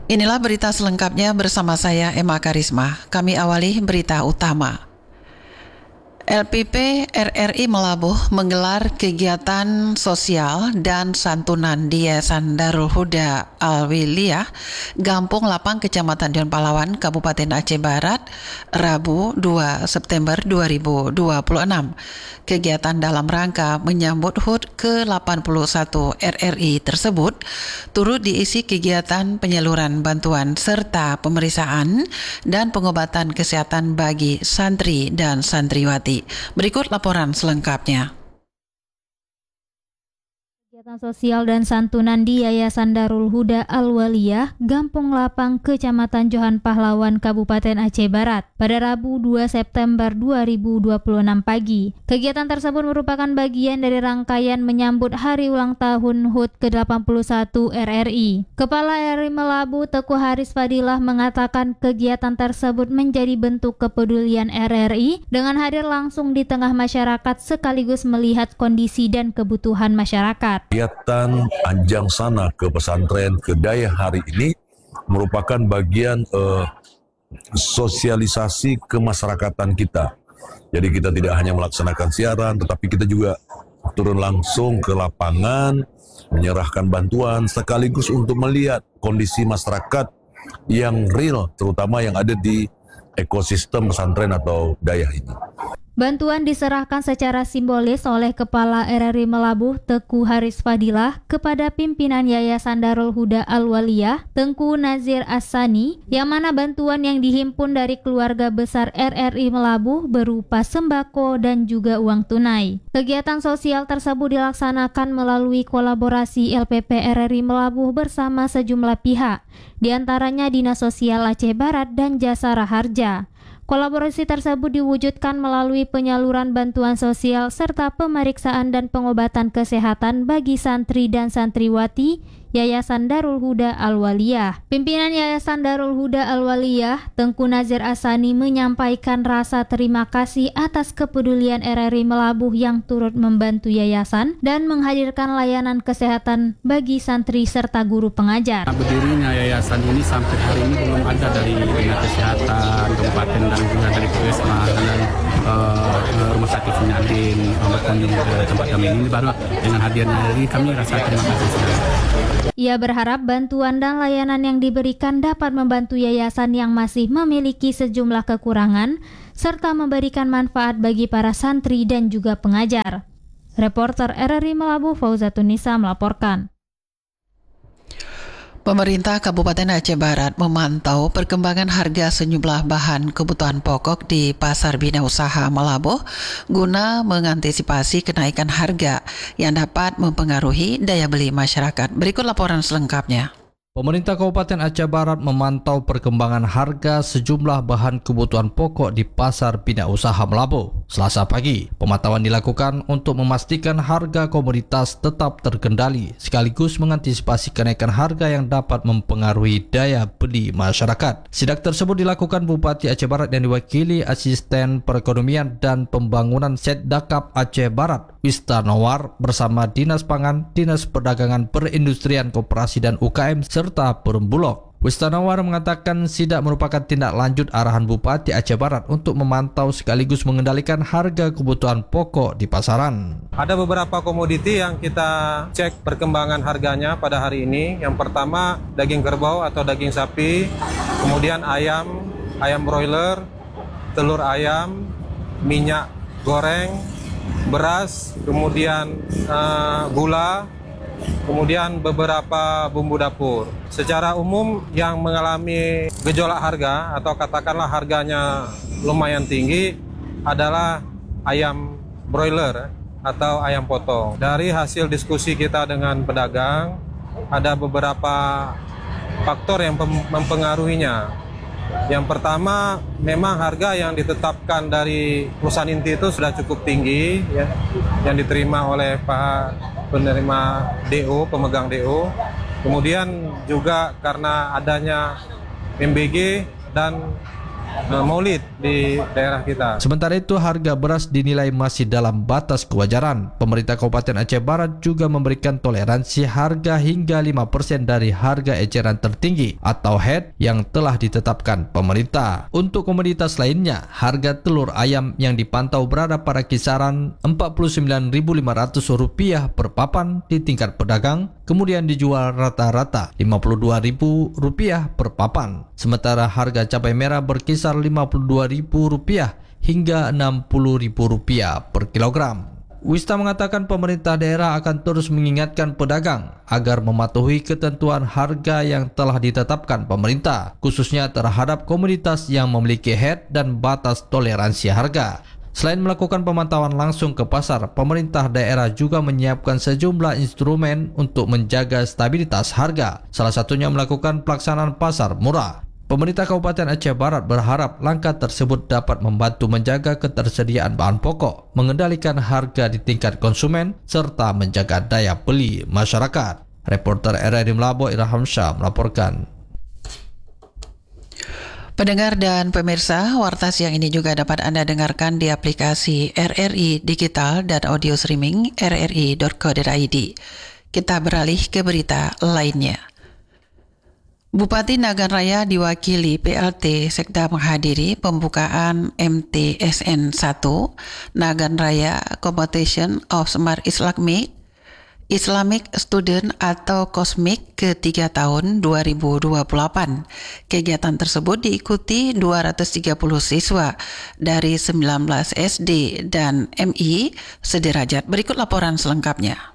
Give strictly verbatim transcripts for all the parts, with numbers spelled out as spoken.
Inilah berita selengkapnya bersama saya Emma Karisma. Kami awali berita utama. L P P R R I Melabuh menggelar kegiatan sosial dan santunan di Yayasan Darul Huda Alwiliyah, Gampung Lapang, Kecamatan Dion Pahlawan, Kabupaten Aceh Barat, Rabu dua September dua ribu dua puluh enam. Kegiatan dalam rangka menyambut H U T ke delapan puluh satu R R I tersebut turut diisi kegiatan penyaluran bantuan serta pemeriksaan dan pengobatan kesehatan bagi santri dan santriwati. Berikut laporan selengkapnya. Kegiatan sosial dan santunan di Yayasan Darul Huda Al-Waliyah, Gampung Lapang, Kecamatan Johan Pahlawan, Kabupaten Aceh Barat, pada Rabu dua September dua ribu dua puluh enam pagi. Kegiatan tersebut merupakan bagian dari rangkaian menyambut hari ulang tahun H U T ke delapan puluh satu R R I. Kepala R R I Melabuh, Teku Haris Fadilah, mengatakan kegiatan tersebut menjadi bentuk kepedulian R R I dengan hadir langsung di tengah masyarakat sekaligus melihat kondisi dan kebutuhan masyarakat. Kegiatan Anjang Sana ke pesantren ke daya hari ini merupakan bagian uh, sosialisasi kemasyarakatan kita. Jadi kita tidak hanya melaksanakan siaran, tetapi kita juga turun langsung ke lapangan, menyerahkan bantuan, sekaligus untuk melihat kondisi masyarakat yang real, terutama yang ada di ekosistem pesantren atau daya ini. Bantuan diserahkan secara simbolis oleh Kepala R R I Melabuh, Teku Haris Fadilah, kepada pimpinan Yayasan Darul Huda Al-Waliyah, Tengku Nazir As-Sani, yang mana bantuan yang dihimpun dari keluarga besar R R I Melabuh berupa sembako dan juga uang tunai. Kegiatan sosial tersebut dilaksanakan melalui kolaborasi L P P R R I Melabuh bersama sejumlah pihak, diantaranya Dinas Sosial Aceh Barat dan Jasa Raharja. Kolaborasi tersebut diwujudkan melalui penyaluran bantuan sosial serta pemeriksaan dan pengobatan kesehatan bagi santri dan santriwati Yayasan Darul Huda Al-Waliyah. Pimpinan Yayasan Darul Huda Al-Waliyah, Tengku Nazir As-Sani, menyampaikan rasa terima kasih atas kepedulian R R I Melabuh yang turut membantu yayasan dan menghadirkan layanan kesehatan bagi santri serta guru pengajar. Berdirinya yayasan ini sampai hari ini belum ada dari Dinas Kesehatan Kabupaten dan juga dari Puskesmas dan uh, Rumah Sakit Sunyadin maupun di tempat kami ini, baru dengan hadirnya ini kami rasa terima kasih sekali. Ia berharap bantuan dan layanan yang diberikan dapat membantu yayasan yang masih memiliki sejumlah kekurangan serta memberikan manfaat bagi para santri dan juga pengajar. Reporter R R I Melabuh Fauzatun Nisa melaporkan. Pemerintah Kabupaten Aceh Barat memantau perkembangan harga sejumlah bahan kebutuhan pokok di Pasar Bina Usaha Melabuh guna mengantisipasi kenaikan harga yang dapat mempengaruhi daya beli masyarakat. Berikut laporan selengkapnya. Pemerintah Kabupaten Aceh Barat memantau perkembangan harga sejumlah bahan kebutuhan pokok di Pasar Bina Usaha Melabuh. Selasa pagi, pemantauan dilakukan untuk memastikan harga komoditas tetap terkendali, sekaligus mengantisipasi kenaikan harga yang dapat mempengaruhi daya beli masyarakat. Sidak tersebut dilakukan Bupati Aceh Barat yang diwakili Asisten Perekonomian dan Pembangunan Setdakap Aceh Barat, Wista Nawar, bersama Dinas Pangan, Dinas Perdagangan, Perindustrian, Koperasi dan U K M, serta Perumbulok. Wista Nawar mengatakan sidak merupakan tindak lanjut arahan Bupati Aceh Barat untuk memantau sekaligus mengendalikan harga kebutuhan pokok di pasaran. Ada beberapa komoditi yang kita cek perkembangan harganya pada hari ini. Yang pertama daging kerbau atau daging sapi, kemudian ayam, ayam broiler, telur ayam, minyak goreng, beras, kemudian uh, gula, kemudian beberapa bumbu dapur. Secara umum yang mengalami gejolak harga atau katakanlah harganya lumayan tinggi adalah ayam broiler atau ayam potong. Dari hasil diskusi kita dengan pedagang, ada beberapa faktor yang mempengaruhinya. Yang pertama, memang harga yang ditetapkan dari perusahaan inti itu sudah cukup tinggi, ya, yang diterima oleh Pak penerima D O, pemegang D O. Kemudian juga karena adanya M B G dan uh, Maulid di daerah kita. Sementara itu, harga beras dinilai masih dalam batas kewajaran. Pemerintah Kabupaten Aceh Barat juga memberikan toleransi harga hingga lima persen dari harga eceran tertinggi atau H E D yang telah ditetapkan pemerintah. Untuk komoditas lainnya, harga telur ayam yang dipantau berada pada kisaran empat puluh sembilan ribu lima ratus rupiah per papan di tingkat pedagang, kemudian dijual rata-rata lima puluh dua ribu rupiah per papan. Sementara harga cabai merah berkisar lima puluh dua ribu rupiah hingga enam puluh ribu rupiah per kilogram. Wista mengatakan pemerintah daerah akan terus mengingatkan pedagang agar mematuhi ketentuan harga yang telah ditetapkan pemerintah, khususnya terhadap komoditas yang memiliki H E D dan batas toleransi harga. Selain melakukan pemantauan langsung ke pasar, pemerintah daerah juga menyiapkan sejumlah instrumen untuk menjaga stabilitas harga. Salah satunya melakukan pelaksanaan pasar murah. Pemerintah Kabupaten Aceh Barat berharap langkah tersebut dapat membantu menjaga ketersediaan bahan pokok, mengendalikan harga di tingkat konsumen, serta menjaga daya beli masyarakat. Reporter R R I Melabo Irham Shah melaporkan. Pendengar dan pemirsa, warta siang ini juga dapat Anda dengarkan di aplikasi R R I Digital dan audio streaming r r i dot co dot i d. Kita beralih ke berita lainnya. Bupati Nagan Raya diwakili P L T Sekda menghadiri pembukaan M T S N satu Nagan Raya Competition of Smart Islamic Islamic Student atau KOSMIK ketiga tahun dua ribu dua puluh delapan. Kegiatan tersebut diikuti dua ratus tiga puluh siswa dari sembilan belas S D dan M I sederajat. Berikut laporan selengkapnya.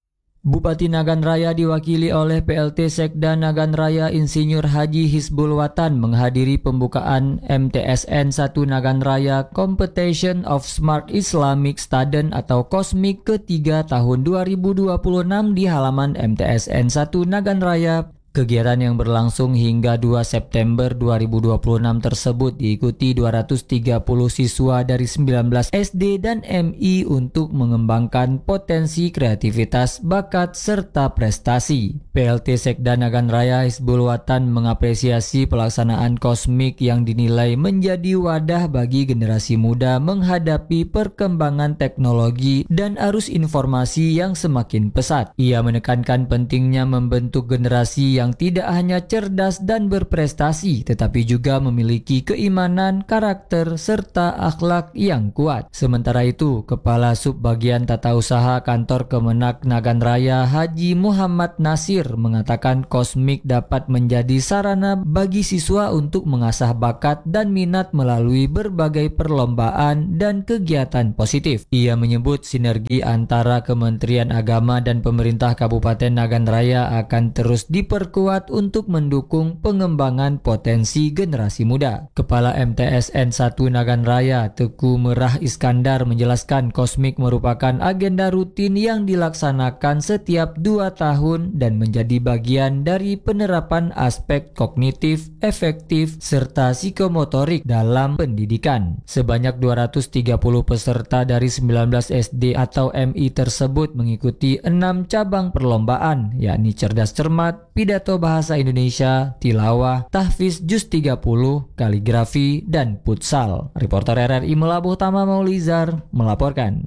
Bupati Nagan Raya diwakili oleh P L T Sekda Nagan Raya Insinyur Haji Hizbul Watan menghadiri pembukaan M T S N satu Nagan Raya Competition of Smart Islamic Student atau KOSMIK ketiga tahun dua ribu dua puluh enam di halaman M T S N satu Nagan Raya. Kegiatan yang berlangsung hingga dua September dua ribu dua puluh enam tersebut diikuti dua ratus tiga puluh siswa dari sembilan belas S D dan M I untuk mengembangkan potensi kreativitas, bakat, serta prestasi. P L T Sekda Nagan Raya Hizbul Watan mengapresiasi pelaksanaan KOSMIK yang dinilai menjadi wadah bagi generasi muda menghadapi perkembangan teknologi dan arus informasi yang semakin pesat. Ia menekankan pentingnya membentuk generasi yang yang tidak hanya cerdas dan berprestasi, tetapi juga memiliki keimanan, karakter, serta akhlak yang kuat. Sementara itu, Kepala Subbagian Tata Usaha Kantor Kemenak Nagan Raya Haji Muhammad Nasir mengatakan KOSMIK dapat menjadi sarana bagi siswa untuk mengasah bakat dan minat melalui berbagai perlombaan dan kegiatan positif. Ia menyebut sinergi antara Kementerian Agama dan pemerintah Kabupaten Nagan Raya akan terus diperkuat kuat untuk mendukung pengembangan potensi generasi muda. Kepala M T S N satu Nagan Raya Teku Merah Iskandar menjelaskan KOSMIK merupakan agenda rutin yang dilaksanakan setiap dua tahun dan menjadi bagian dari penerapan aspek kognitif, efektif, serta psikomotorik dalam pendidikan. Sebanyak dua ratus tiga puluh peserta dari sembilan belas S D atau M I tersebut mengikuti enam cabang perlombaan, yakni cerdas cermat, pidato bahasa Indonesia, tilawah, tahfiz juz tiga puluh, kaligrafi, dan futsal. Reporter R R I Melabuh Tama Maulizar melaporkan.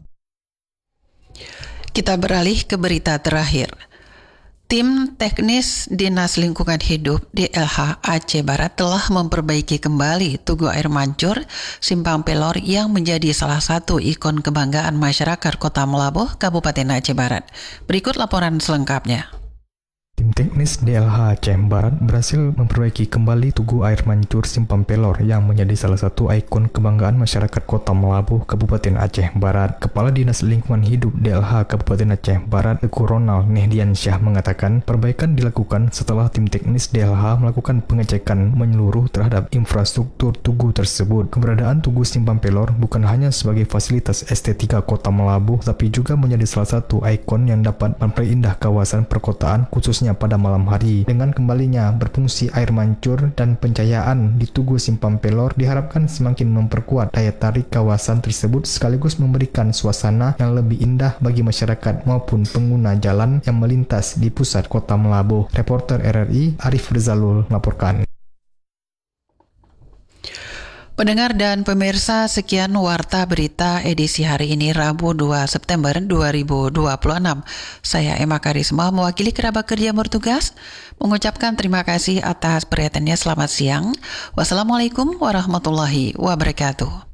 Kita beralih ke berita terakhir. Tim teknis Dinas Lingkungan Hidup D L H Aceh Barat telah memperbaiki kembali Tugu Air Mancur Simpang Pelor yang menjadi salah satu ikon kebanggaan masyarakat Kota Melabuh, Kabupaten Aceh Barat. Berikut laporan selengkapnya. Tim teknis D L H Aceh Barat berhasil memperbaiki kembali Tugu Air Mancur Simpang Pelor yang menjadi salah satu ikon kebanggaan masyarakat Kota Melabuh, Kabupaten Aceh Barat. Kepala Dinas Lingkungan Hidup D L H Kabupaten Aceh Barat, Teku Ronald Nehdiansyah mengatakan perbaikan dilakukan setelah tim teknis D L H melakukan pengecekan menyeluruh terhadap infrastruktur Tugu tersebut. Keberadaan Tugu Simpang Pelor bukan hanya sebagai fasilitas estetika Kota Melabuh, tapi juga menjadi salah satu ikon yang dapat memperindah kawasan perkotaan khususnya pada malam hari. Dengan kembalinya berfungsi air mancur dan pencahayaan di Tugu Simpang Pelor diharapkan semakin memperkuat daya tarik kawasan tersebut sekaligus memberikan suasana yang lebih indah bagi masyarakat maupun pengguna jalan yang melintas di pusat Kota Melabuh. Reporter R R I Arif Rizalul melaporkan. Pendengar dan pemirsa, sekian Warta Berita edisi hari ini Rabu dua September dua ribu dua puluh enam. Saya Emma Karisma mewakili kerabat kerja bertugas mengucapkan terima kasih atas perhatiannya. Selamat siang. Wassalamualaikum warahmatullahi wabarakatuh.